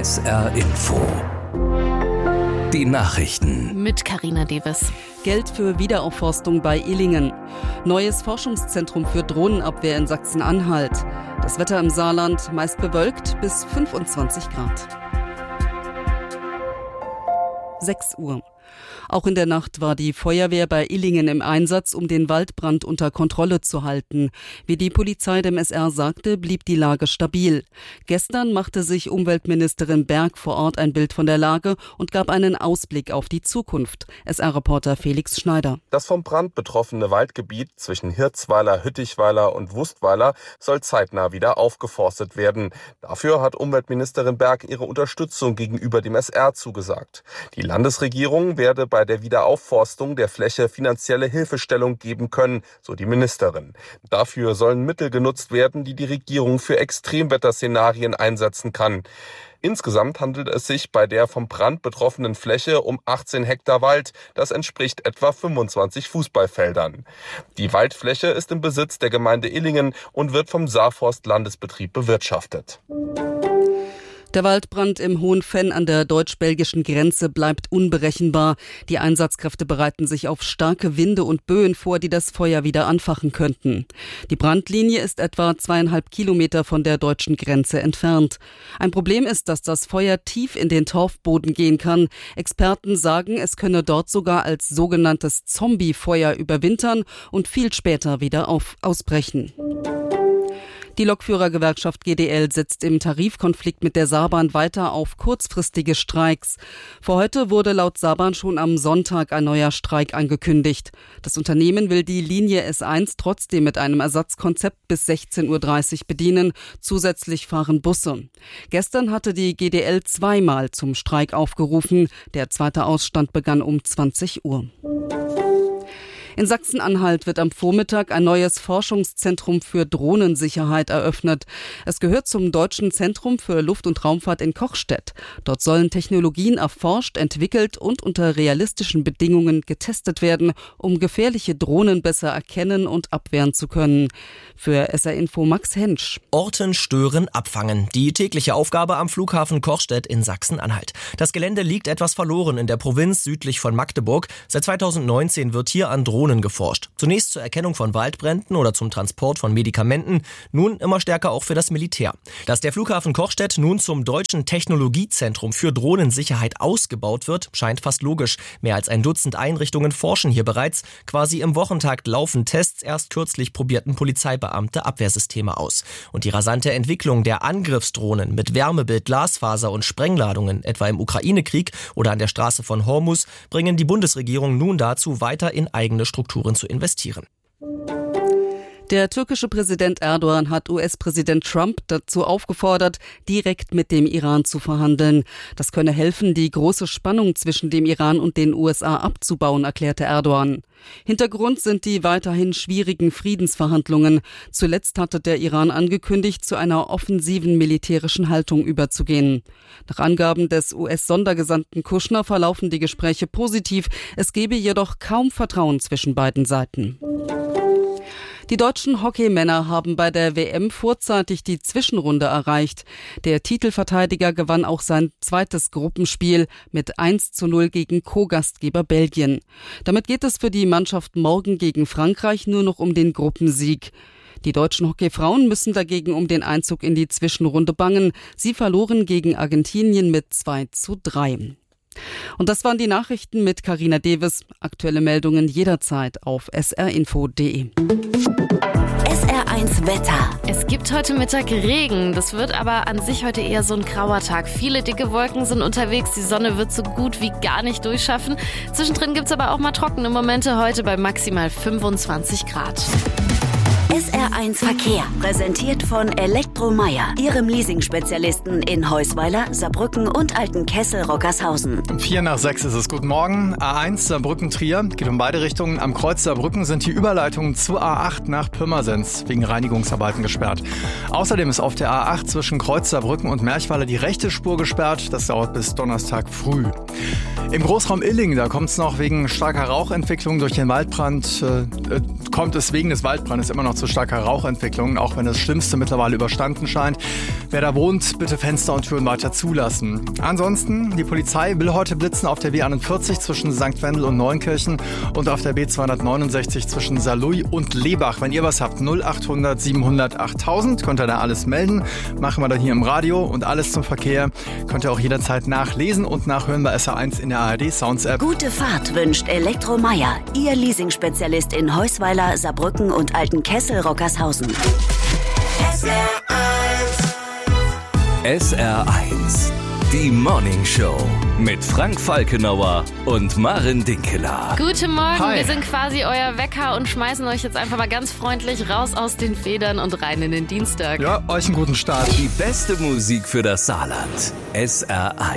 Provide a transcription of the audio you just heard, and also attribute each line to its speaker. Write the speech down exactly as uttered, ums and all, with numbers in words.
Speaker 1: S R Info. Die Nachrichten.
Speaker 2: Mit Carina Deves.
Speaker 3: Geld für Wiederaufforstung bei Illingen. Neues Forschungszentrum für Drohnenabwehr in Sachsen-Anhalt. Das Wetter im Saarland meist bewölkt bis fünfundzwanzig Grad. sechs Uhr. Auch in der Nacht war die Feuerwehr bei Illingen im Einsatz, um den Waldbrand unter Kontrolle zu halten. Wie die Polizei dem S R sagte, blieb die Lage stabil. Gestern machte sich Umweltministerin Berg vor Ort ein Bild von der Lage und gab einen Ausblick auf die Zukunft. S R-Reporter Felix Schneider.
Speaker 4: Das vom Brand betroffene Waldgebiet zwischen Hirzweiler, Hüttichweiler und Wustweiler soll zeitnah wieder aufgeforstet werden. Dafür hat Umweltministerin Berg ihre Unterstützung gegenüber dem S R zugesagt. Die Landesregierung werde bei der Wiederaufforstung der Fläche finanzielle Hilfestellung geben können, so die Ministerin. Dafür sollen Mittel genutzt werden, die die Regierung für Extremwetterszenarien einsetzen kann. Insgesamt handelt es sich bei der vom Brand betroffenen Fläche um achtzehn Hektar Wald. Das entspricht etwa fünfundzwanzig Fußballfeldern. Die Waldfläche ist im Besitz der Gemeinde Illingen und wird vom Saarforst-Landesbetrieb bewirtschaftet.
Speaker 3: Der Waldbrand im Hohenfenn an der deutsch-belgischen Grenze bleibt unberechenbar. Die Einsatzkräfte bereiten sich auf starke Winde und Böen vor, die das Feuer wieder anfachen könnten. Die Brandlinie ist etwa zweieinhalb Kilometer von der deutschen Grenze entfernt. Ein Problem ist, dass das Feuer tief in den Torfboden gehen kann. Experten sagen, es könne dort sogar als sogenanntes Zombie-Feuer überwintern und viel später wieder auf, ausbrechen. Die Lokführergewerkschaft G D L setzt im Tarifkonflikt mit der Saarbahn weiter auf kurzfristige Streiks. Für heute wurde laut Saarbahn schon am Sonntag ein neuer Streik angekündigt. Das Unternehmen will die Linie S eins trotzdem mit einem Ersatzkonzept bis sechzehn Uhr dreißig bedienen. Zusätzlich fahren Busse. Gestern hatte die G D L zweimal zum Streik aufgerufen. Der zweite Ausstand begann um zwanzig Uhr. In Sachsen-Anhalt wird am Vormittag ein neues Forschungszentrum für Drohnensicherheit eröffnet. Es gehört zum Deutschen Zentrum für Luft- und Raumfahrt in Kochstedt. Dort sollen Technologien erforscht, entwickelt und unter realistischen Bedingungen getestet werden, um gefährliche Drohnen besser erkennen und abwehren zu können. Für S R Info Max Hensch.
Speaker 5: Orten, stören, abfangen. Die tägliche Aufgabe am Flughafen Kochstedt in Sachsen-Anhalt. Das Gelände liegt etwas verloren in der Provinz südlich von Magdeburg. Seit zweitausendneunzehn wird hier an Drohnen geforscht. Zunächst zur Erkennung von Waldbränden oder zum Transport von Medikamenten, nun immer stärker auch für das Militär. Dass der Flughafen Kochstedt nun zum Deutschen Technologiezentrum für Drohnensicherheit ausgebaut wird, scheint fast logisch. Mehr als ein Dutzend Einrichtungen forschen hier bereits. Quasi im Wochentakt laufen Tests. Erst kürzlich probierten Polizeibeamte Abwehrsysteme aus. Und die rasante Entwicklung der Angriffsdrohnen mit Wärmebild, Glasfaser und Sprengladungen, etwa im Ukraine-Krieg oder an der Straße von Hormuz, bringen die Bundesregierung nun dazu, weiter in eigene Strukturen zu investieren.
Speaker 3: Der türkische Präsident Erdogan hat U S-Präsident Trump dazu aufgefordert, direkt mit dem Iran zu verhandeln. Das könne helfen, die große Spannung zwischen dem Iran und den U S A abzubauen, erklärte Erdogan. Hintergrund sind die weiterhin schwierigen Friedensverhandlungen. Zuletzt hatte der Iran angekündigt, zu einer offensiven militärischen Haltung überzugehen. Nach Angaben des U S-Sondergesandten Kushner verlaufen die Gespräche positiv. Es gebe jedoch kaum Vertrauen zwischen beiden Seiten. Die deutschen Hockeymänner haben bei der W M vorzeitig die Zwischenrunde erreicht. Der Titelverteidiger gewann auch sein zweites Gruppenspiel mit eins zu null gegen Co-Gastgeber Belgien. Damit geht es für die Mannschaft morgen gegen Frankreich nur noch um den Gruppensieg. Die deutschen Hockeyfrauen müssen dagegen um den Einzug in die Zwischenrunde bangen. Sie verloren gegen Argentinien mit zwei zu drei. Und das waren die Nachrichten mit Carina Deves. Aktuelle Meldungen jederzeit auf s r info punkt d e.
Speaker 6: S R eins Wetter.
Speaker 2: Es gibt heute Mittag Regen. Das wird aber an sich heute eher so ein grauer Tag. Viele dicke Wolken sind unterwegs. Die Sonne wird so gut wie gar nicht durchschaffen. Zwischendrin gibt es aber auch mal trockene Momente. Heute bei maximal fünfundzwanzig Grad.
Speaker 6: S R eins Verkehr, präsentiert von Elektromeyer, Ihrem Leasing-Spezialisten in Heusweiler, Saarbrücken und Altenkessel-Rockershausen.
Speaker 7: Vier nach sechs ist es. Guten Morgen. A eins Saarbrücken-Trier geht um beide Richtungen. Am Kreuz Saarbrücken sind die Überleitungen zur A acht nach Pirmasens wegen Reinigungsarbeiten gesperrt. Außerdem ist auf der A acht zwischen Kreuz Saarbrücken und Merchweiler die rechte Spur gesperrt. Das dauert bis Donnerstag früh. Im Großraum Illingen, da kommt es noch wegen starker Rauchentwicklung durch den Waldbrand, äh, kommt es wegen des Waldbrandes immer noch zu starker Rauchentwicklung, auch wenn das Schlimmste mittlerweile überstanden scheint. Wer da wohnt, bitte Fenster und Türen weiter zulassen. Ansonsten, die Polizei will heute blitzen auf der B einundvierzig zwischen Sankt Wendel und Neunkirchen und auf der B zweihundertneunundsechzig zwischen Saarlouis und Lebach. Wenn ihr was habt, null achthundert siebenhundert achttausend, könnt ihr da alles melden. Machen wir dann hier im Radio und alles zum Verkehr könnt ihr auch jederzeit nachlesen und nachhören bei S R eins in der A R D Sounds App.
Speaker 6: Gute Fahrt wünscht Elektromeier, Ihr Leasingspezialist in Heusweiler, Saarbrücken und Altenkessel-Rockershausen.
Speaker 1: S R eins. S R eins. Die Morning Show mit Frank Falkenauer und Maren Dinkeler.
Speaker 2: Guten Morgen,
Speaker 7: Hi.
Speaker 2: Wir sind quasi euer Wecker und schmeißen euch jetzt einfach mal ganz freundlich raus aus den Federn und rein in den Dienstag.
Speaker 7: Ja, euch einen guten Start.
Speaker 1: Die beste Musik für das Saarland. S R eins.